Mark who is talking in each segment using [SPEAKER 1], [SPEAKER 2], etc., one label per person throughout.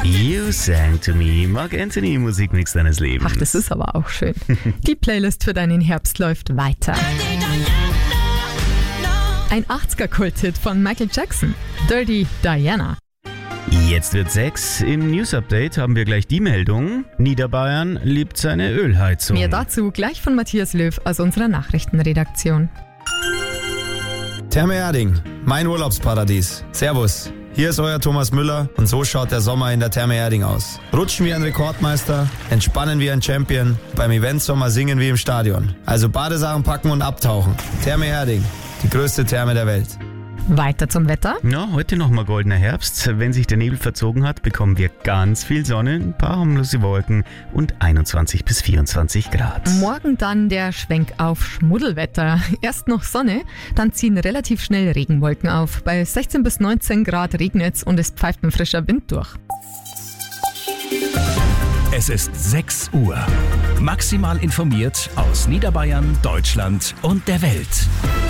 [SPEAKER 1] You Sang to Me, Mark Anthony, Musikmix deines Lebens.
[SPEAKER 2] Ach, das ist aber auch schön. Die Playlist für deinen Herbst läuft weiter. Ein 80er-Kult-Hit von Michael Jackson, Dirty Diana.
[SPEAKER 1] Jetzt wird 6. Im News-Update haben wir gleich die Meldung: Niederbayern liebt seine Ölheizung.
[SPEAKER 2] Mehr dazu gleich von Matthias Löw aus unserer Nachrichtenredaktion.
[SPEAKER 3] Therme Erding, mein Urlaubsparadies. Servus, hier ist euer Thomas Müller und so schaut der Sommer in der Therme Erding aus. Rutschen wie ein Rekordmeister, entspannen wie ein Champion, beim Eventsommer singen wie im Stadion. Also Badesachen packen und abtauchen. Therme Erding, die größte Therme der Welt.
[SPEAKER 2] Weiter zum Wetter.
[SPEAKER 1] Na, heute nochmal goldener Herbst. Wenn sich der Nebel verzogen hat, bekommen wir ganz viel Sonne, ein paar harmlose Wolken und 21 bis 24 Grad.
[SPEAKER 2] Morgen dann der Schwenk auf Schmuddelwetter. Erst noch Sonne, dann ziehen relativ schnell Regenwolken auf. Bei 16 bis 19 Grad regnet's und es pfeift ein frischer Wind durch.
[SPEAKER 4] Es ist 6 Uhr. Maximal informiert aus Niederbayern, Deutschland und der Welt.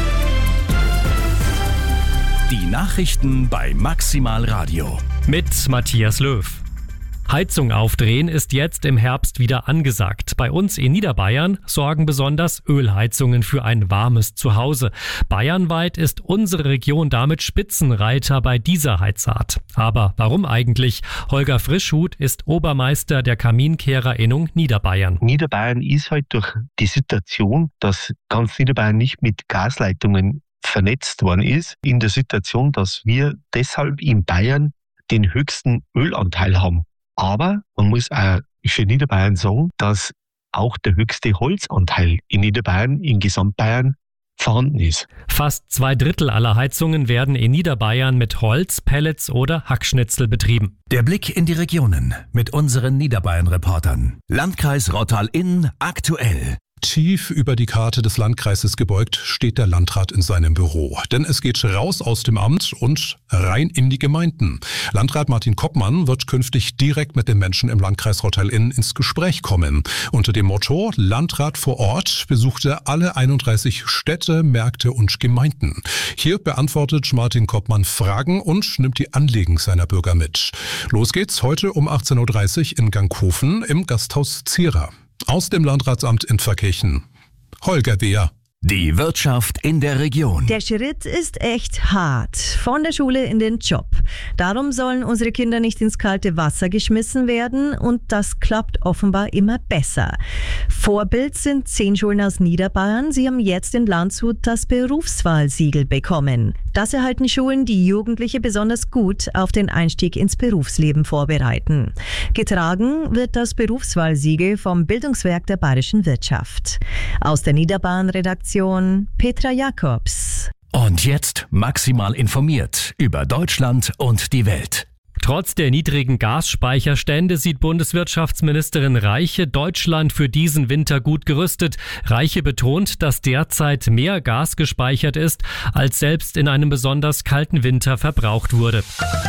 [SPEAKER 4] Die Nachrichten bei Maximal Radio.
[SPEAKER 5] Mit Matthias Löw. Heizung aufdrehen ist jetzt im Herbst wieder angesagt. Bei uns in Niederbayern sorgen besonders Ölheizungen für ein warmes Zuhause. Bayernweit ist unsere Region damit Spitzenreiter bei dieser Heizart. Aber warum eigentlich? Holger Frischhuth ist Obermeister der Kaminkehrerinnung Niederbayern.
[SPEAKER 6] Niederbayern ist halt durch die Situation, dass ganz Niederbayern nicht mit Gasleitungen vernetzt worden ist, in der Situation, dass wir deshalb in Bayern den höchsten Ölanteil haben. Aber man muss auch für Niederbayern sagen, dass auch der höchste Holzanteil in Niederbayern, in Gesamtbayern, vorhanden ist.
[SPEAKER 5] Fast 2/3 aller Heizungen werden in Niederbayern mit Holz, Pellets oder Hackschnitzel betrieben.
[SPEAKER 4] Der Blick in die Regionen mit unseren Niederbayern-Reportern. Landkreis Rottal-Inn aktuell.
[SPEAKER 7] Tief über die Karte des Landkreises gebeugt steht der Landrat in seinem Büro. Denn es geht raus aus dem Amt und rein in die Gemeinden. Landrat Martin Koppmann wird künftig direkt mit den Menschen im Landkreis Rottal-Inn ins Gespräch kommen. Unter dem Motto Landrat vor Ort besucht er alle 31 Städte, Märkte und Gemeinden. Hier beantwortet Martin Koppmann Fragen und nimmt die Anliegen seiner Bürger mit. Los geht's heute um 18.30 Uhr in Ganghofen im Gasthaus Zierer. Aus dem Landratsamt in Pfarrkirchen, Holger Wehr.
[SPEAKER 4] Die Wirtschaft in der Region.
[SPEAKER 8] Der Schritt ist echt hart. Von der Schule in den Job. Darum sollen unsere Kinder nicht ins kalte Wasser geschmissen werden und das klappt offenbar immer besser. Vorbild sind 10 Schulen aus Niederbayern. Sie haben jetzt in Landshut das Berufswahlsiegel bekommen. Das erhalten Schulen, die Jugendliche besonders gut auf den Einstieg ins Berufsleben vorbereiten. Getragen wird das Berufswahlsiegel vom Bildungswerk der Bayerischen Wirtschaft. Aus der Niederbayern-Redaktion Petra Jakobs.
[SPEAKER 4] Und jetzt maximal informiert über Deutschland und die Welt.
[SPEAKER 5] Trotz der niedrigen Gasspeicherstände sieht Bundeswirtschaftsministerin Reiche Deutschland für diesen Winter gut gerüstet. Reiche betont, dass derzeit mehr Gas gespeichert ist, als selbst in einem besonders kalten Winter verbraucht wurde.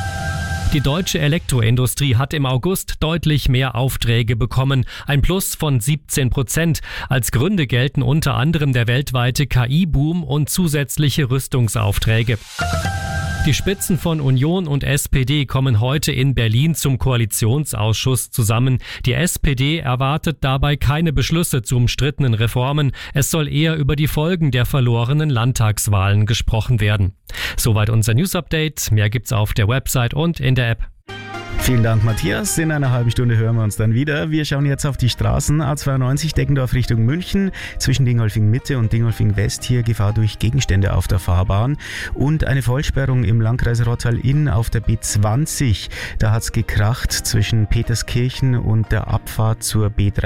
[SPEAKER 5] Die deutsche Elektroindustrie hat im August deutlich mehr Aufträge bekommen, ein Plus von 17%. Als Gründe gelten unter anderem der weltweite KI-Boom und zusätzliche Rüstungsaufträge. Die Spitzen von Union und SPD kommen heute in Berlin zum Koalitionsausschuss zusammen. Die SPD erwartet dabei keine Beschlüsse zu umstrittenen Reformen. Es soll eher über die Folgen der verlorenen Landtagswahlen gesprochen werden. Soweit unser News-Update. Mehr gibt's auf der Website und in der App.
[SPEAKER 1] Vielen Dank, Matthias. In einer halben Stunde hören wir uns dann wieder. Wir schauen jetzt auf die Straßen. A92 Deggendorf Richtung München, zwischen Dingolfing Mitte und Dingolfing West. Hier Gefahr durch Gegenstände auf der Fahrbahn. Und eine Vollsperrung im Landkreis Rottal-Inn auf der B20. Da hat's gekracht zwischen Peterskirchen und der Abfahrt zur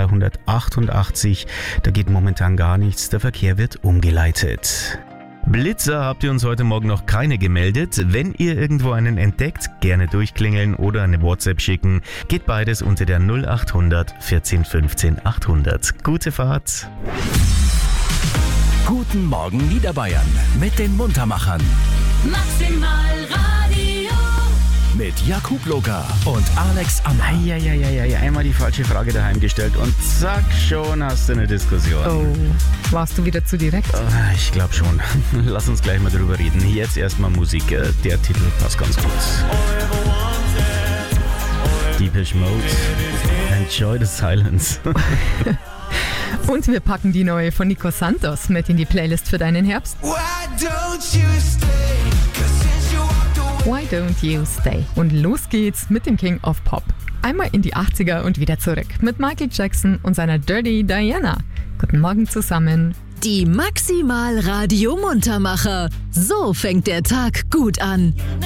[SPEAKER 1] B388. Da geht momentan gar nichts. Der Verkehr wird umgeleitet. Blitzer habt ihr uns heute Morgen noch keine gemeldet. Wenn ihr irgendwo einen entdeckt, gerne durchklingeln oder eine WhatsApp schicken. Geht beides unter der 0800 14 15 800. Gute Fahrt.
[SPEAKER 4] Guten Morgen Niederbayern mit den Muntermachern.
[SPEAKER 9] Maximal Radio.
[SPEAKER 4] Mit Jakub Locker und Alex Ammer.
[SPEAKER 1] Einmal die falsche Frage daheim gestellt und zack, schon hast du eine Diskussion.
[SPEAKER 2] Oh, warst du wieder zu direkt?
[SPEAKER 1] Ich glaube schon. Lass uns gleich mal drüber reden. Jetzt erstmal Musik. Der Titel passt ganz gut. Die Depeche Mode. Enjoy the silence.
[SPEAKER 2] Und wir packen die neue von Nico Santos mit in die Playlist für deinen Herbst. Why don't you stay? Und los geht's mit dem King of Pop. Einmal in die 80er und wieder zurück mit Michael Jackson und seiner Dirty Diana. Guten Morgen zusammen.
[SPEAKER 10] Die Maximal Radio Muntermacher. So fängt der Tag gut an.